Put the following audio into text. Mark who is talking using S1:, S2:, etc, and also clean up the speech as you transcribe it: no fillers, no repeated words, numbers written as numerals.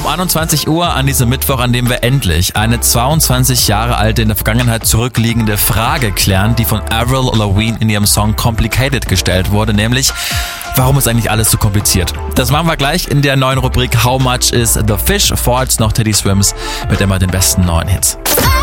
S1: Um 21 Uhr an diesem Mittwoch, an dem wir endlich eine 22 Jahre alte, in der Vergangenheit zurückliegende Frage klären, die von Avril Lavigne in ihrem Song Complicated gestellt wurde, nämlich: Warum ist eigentlich alles so kompliziert? Das machen wir gleich in der neuen Rubrik How Much is the Fish? Vor jetzt noch Teddy Swims mit immer den besten neuen Hits.